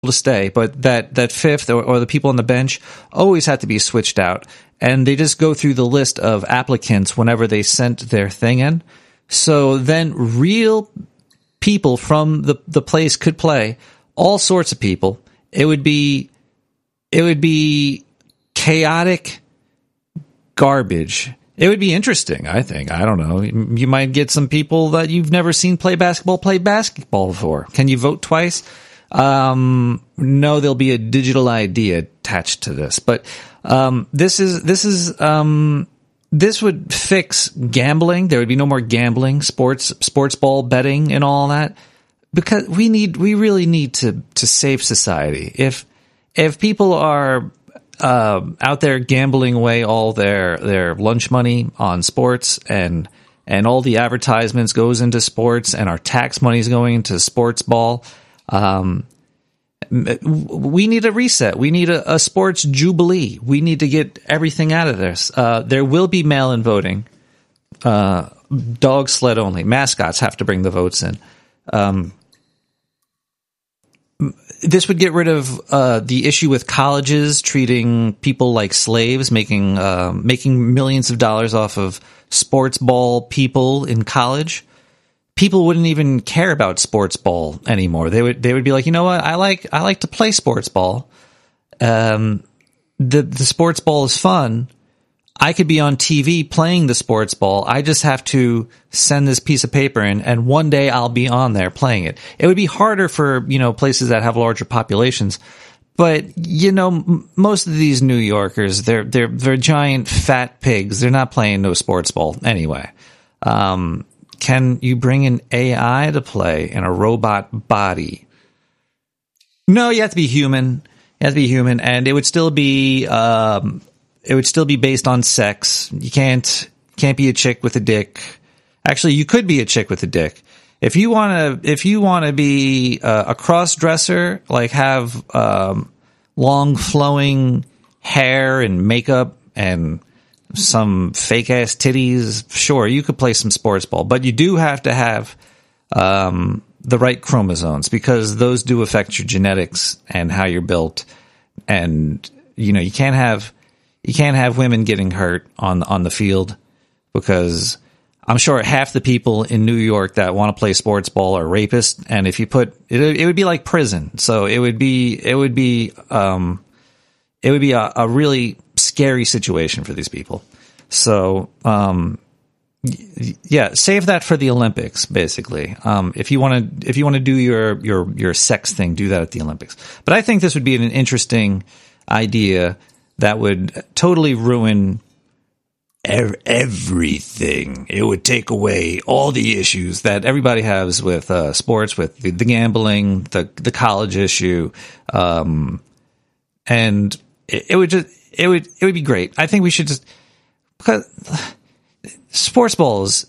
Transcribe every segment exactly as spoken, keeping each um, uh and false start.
to stay, but that, that fifth or, or the people on the bench always had to be switched out. And they just go through the list of applicants whenever they sent their thing in. So then real people from the, the place could play, all sorts of people. It would be, it would be chaotic garbage. It would be interesting, I think. I don't know. You might get some people that you've never seen play basketball play basketball before. Can you vote twice? Um, no, there'll be a digital I D attached to this. But um, this is this is um, this would fix gambling. There would be no more gambling, sports sports ball betting, and all that. Because we need we really need to to save society. If if people are Uh, out there gambling away all their, their lunch money on sports, and and all the advertisements goes into sports, and our tax money is going into sports ball. Um, we need a reset. We need a, a sports jubilee. We need to get everything out of this. Uh, there will be mail-in voting. Uh, dog sled only. Mascots have to bring the votes in. Um, This would get rid of uh, the issue with colleges treating people like slaves, making uh, making millions of dollars off of sports ball people in college. People wouldn't even care about sports ball anymore. They would they would be like, you know what, I like I like to play sports ball. Um, the the sports ball is fun. I could be on T V playing the sports ball. I just have to send this piece of paper in, and one day I'll be on there playing it. It would be harder for, you know, places that have larger populations. But, you know, m- most of these New Yorkers, they're, they're, they're giant fat pigs. They're not playing no sports ball anyway. Um, can you bring an A I to play in a robot body? No, you have to be human. You have to be human, and it would still be, um, It would still be based on sex. You can't can't be a chick with a dick. Actually, you could be a chick with a dick. If you want to if you want to be uh, a cross dresser, like have um, long flowing hair and makeup and some fake ass titties, sure, you could play some sports ball. But you do have to have um, the right chromosomes, because those do affect your genetics and how you're built. And you know, you can't have You can't have women getting hurt on on the field, because I'm sure half the people in New York that want to play sports ball are rapists. And if you put it, it would be like prison. So it would be it would be um, it would be a, a really scary situation for these people. So um, yeah, save that for the Olympics. Basically, um, if you want to if you want to do your your your sex thing, do that at the Olympics. But I think this would be an interesting idea that would totally ruin ev- everything. It would take away all the issues that everybody has with uh, sports, with the, the gambling, the the college issue, um, and it, it would just it would it would be great. I think we should just, because sports balls.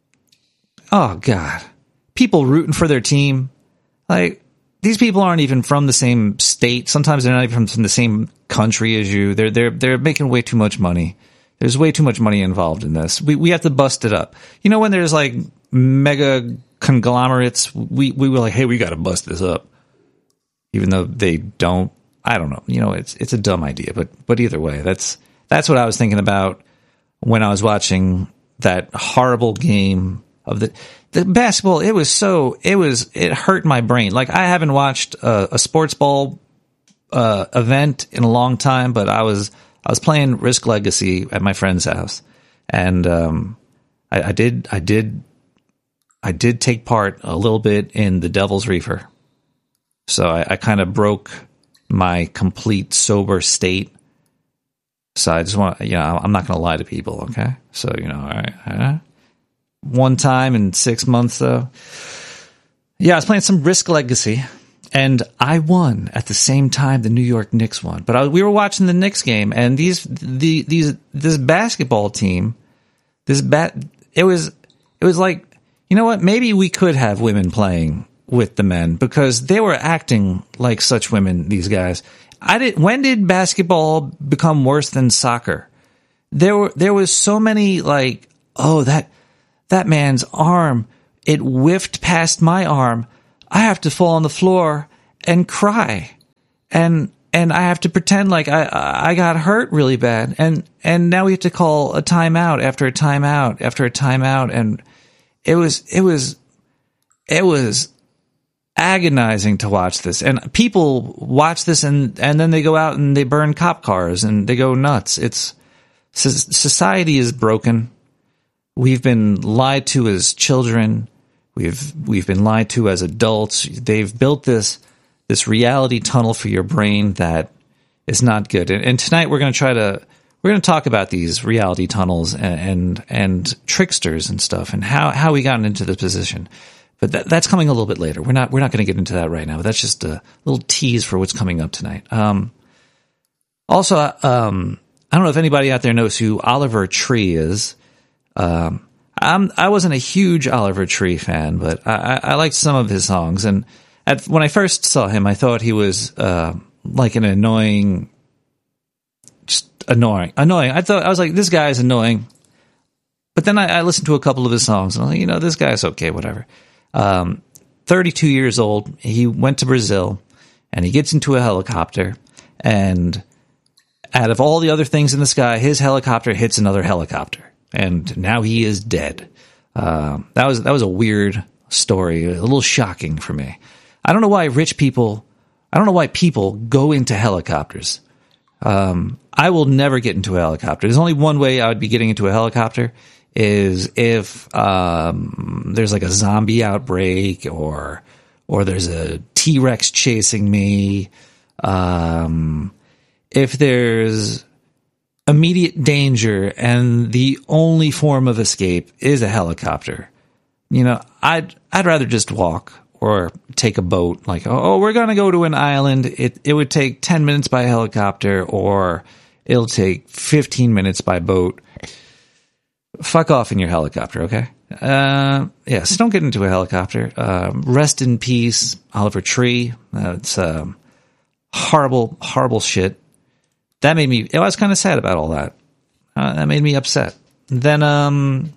Oh God, people rooting for their team, like. These people aren't even from the same state. Sometimes they're not even from the same country as you. They're they're they're making way too much money. There's way too much money involved in this. We we have to bust it up. You know, when there's like mega conglomerates, we we were like, hey, we got to bust this up, even though they don't. I don't know. You know, it's it's a dumb idea, but but either way, that's that's what I was thinking about when I was watching that horrible game of the. The basketball, it was so, it was, it hurt my brain. Like, I haven't watched a, a sports ball uh, event in a long time, but I was, I was playing Risk Legacy at my friend's house. And um, I, I did, I did, I did take part a little bit in the Devil's Reefer. So I, I kind of broke my complete sober state. So I just want, you know, I'm not going to lie to people, okay? So, you know, all right, all right. One time in six months, though. Yeah, I was playing some Risk Legacy, and I won at the same time the New York Knicks won. But I, we were watching the Knicks game, and these the these this basketball team, this bat, it was it was like, you know what? Maybe we could have women playing with the men, because they were acting like such women. These guys. I did. When did basketball become worse than soccer? There were there was so many like, oh, that. That man's arm, it whiffed past my arm. I have to fall on the floor and cry. and and I have to pretend like I I got hurt really bad, and and now we have to call a timeout after a timeout after a timeout, and it was it was it was agonizing to watch this. And people watch this, and and then they go out and they burn cop cars and they go nuts. It's society is broken. We've been lied to as children. We've we've been lied to as adults. They've built this this reality tunnel for your brain that is not good. And, and tonight we're going to try to we're going to talk about these reality tunnels and, and and tricksters and stuff, and how how we gotten into this position. But that, that's coming a little bit later. We're not we're not going to get into that right now. But that's just a little tease for what's coming up tonight. Um, also, um, I don't know if anybody out there knows who Oliver Tree is. Um, I'm, I wasn't a huge Oliver Tree fan, but I, I liked some of his songs. And at, when I first saw him, I thought he was uh, like an annoying, just annoying, annoying. I thought I was like, this guy is annoying. But then I, I listened to a couple of his songs, and I'm like, you know, this guy's okay, whatever. Um, thirty-two years old, he went to Brazil, and he gets into a helicopter, and out of all the other things in the sky, his helicopter hits another helicopter. And now he is dead. Uh, that was that was a weird story, a little shocking for me. I don't know why rich people, I don't know why people go into helicopters. Um, I will never get into a helicopter. There's only one way I would be getting into a helicopter is if um, there's like a zombie outbreak, or or there's a T-Rex chasing me. Um, if there's immediate danger and the only form of escape is a helicopter, you know, I'd I'd rather just walk or take a boat. Like, oh, we're gonna go to an island. It it would take ten minutes by helicopter, or it'll take fifteen minutes by boat. Fuck off in your helicopter, okay? Uh, yeah, so don't get into a helicopter. Uh, rest in peace, Oliver Tree. Uh, it's um, horrible, horrible shit. That made me, I was kind of sad about all that. Uh, that made me upset. Then, um,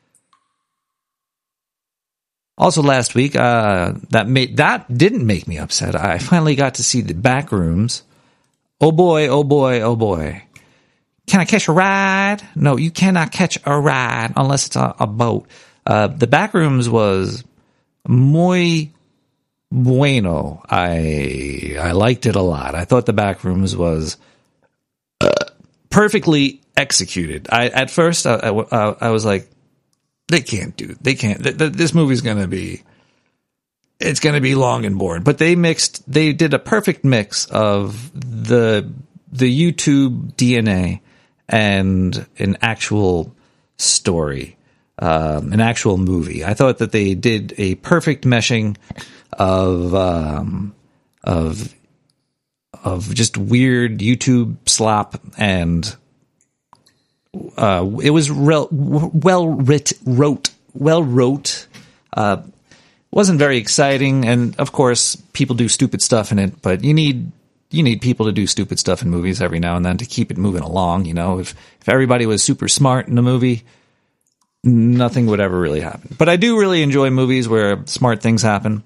also last week, uh, that made, that didn't make me upset. I finally got to see the Backrooms. Oh boy, oh boy, oh boy. Can I catch a ride? No, you cannot catch a ride unless it's a, a boat. Uh, the Backrooms was muy bueno. I, I liked it a lot. I thought the Backrooms was perfectly executed. I at first I, I, I was like, they can't do, they can't. Th- th- this movie's gonna be, it's gonna be long and boring. But they mixed, they did a perfect mix of the the YouTube D N A and an actual story, um, an actual movie. I thought that they did a perfect meshing of um, of. of just weird YouTube slop, and uh, it was real, well writ, wrote, well wrote. Uh, wasn't very exciting, and of course, people do stupid stuff in it. But you need you need people to do stupid stuff in movies every now and then to keep it moving along. You know, if if everybody was super smart in a movie, nothing would ever really happen. But I do really enjoy movies where smart things happen.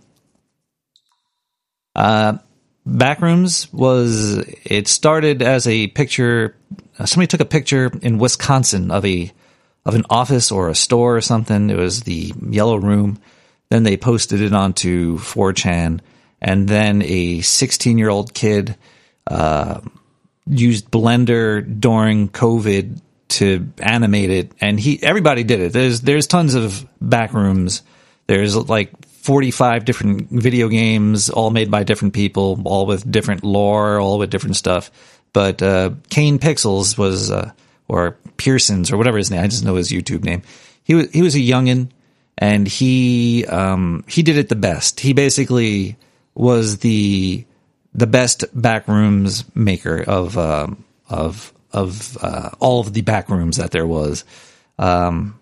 Uh. Backrooms was, it started as a picture, somebody took a picture in Wisconsin of a of an office or a store or something. It was the Yellow Room. Then they posted it onto four chan, and then a sixteen-year-old kid uh, used Blender during COVID to animate it, and he everybody did it. There's there's tons of Backrooms. There's like forty-five different video games, all made by different people, all with different lore, all with different stuff. But uh, Kane Pixels was, uh, or Pearsons, or whatever his name, I just know his YouTube name. He was he was a youngin', and he um, he did it the best. He basically was the the best Backrooms maker of uh, of of uh, all of the Backrooms that there was. Um,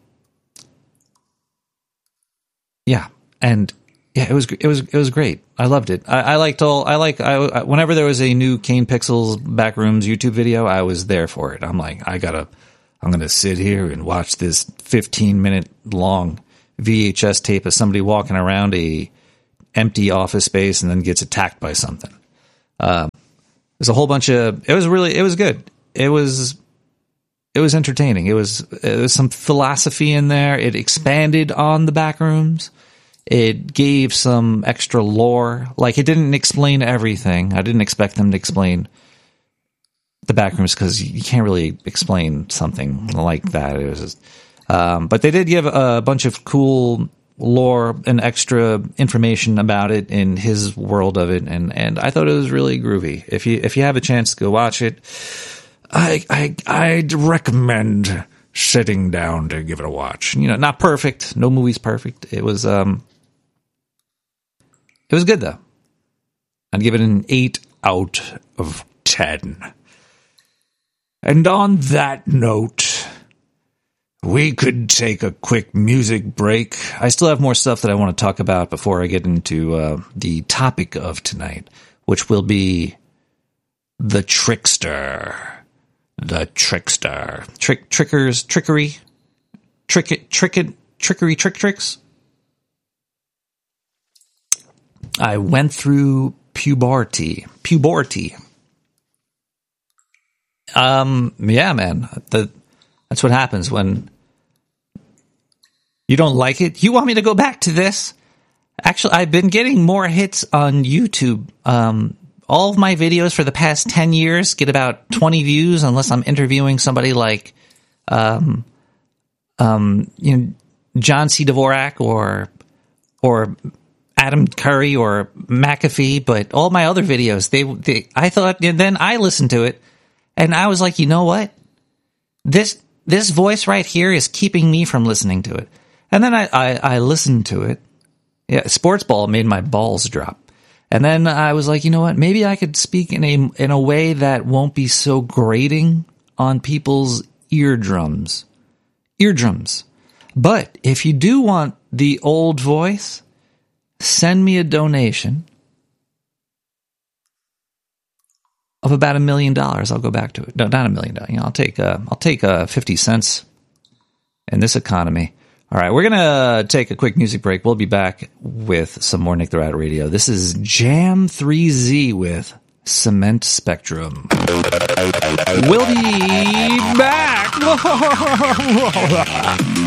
yeah. And yeah, it was it was it was great. I loved it. I, I liked all. I like. I whenever there was a new Kane Pixels Backrooms YouTube video, I was there for it. I'm like, I gotta. I'm gonna sit here and watch this fifteen minute long V H S tape of somebody walking around a empty office space and then gets attacked by something. Uh, There's a whole bunch of, it was really, it was good. It was, it was entertaining. It was, there was some philosophy in there. It expanded on the Backrooms. It gave some extra lore. Like, it didn't explain everything. I didn't expect them to explain the Backrooms because you can't really explain something like that. It was just, um, but they did give a bunch of cool lore and extra information about it in his world of it, and and I thought it was really groovy. If you if you have a chance to go watch it, I I I'd recommend sitting down to give it a watch. You know, not perfect. No movie's perfect. It was um it was good though. I'd give it an eight out of ten. And on that note, we could take a quick music break. I still have more stuff that I want to talk about before I get into uh, the topic of tonight, which will be the trickster. The trickster. Trick, trickers, trickery, trick it, trick it, trickery, trick tricks. I went through puberty. Puberty. Um, yeah, man. The, that's what happens when you don't like it. You want me to go back to this? Actually, I've been getting more hits on YouTube. Um, all of my videos for the past ten years get about twenty views unless I'm interviewing somebody like, um, um, you know, John C. Dvorak or, or Adam Curry or McAfee. But all my other videos, they, they, I thought, and then I listened to it and I was like, you know what? This, This voice right here is keeping me from listening to it. And then I, I, I listened to it. Yeah, Sports Ball made my balls drop. And then I was like, you know what? Maybe I could speak in a in a way that won't be so grating on people's eardrums. Eardrums. But if you do want the old voice, send me a donation of about a million dollars. I'll go back to it. No, not a million dollars. You know, I'll take uh, I'll take uh, fifty cents in this economy. All right, we're gonna take a quick music break. We'll be back with some more Nick the Rat Radio. This is Jam three Z with Cement Spectrum. We'll be back.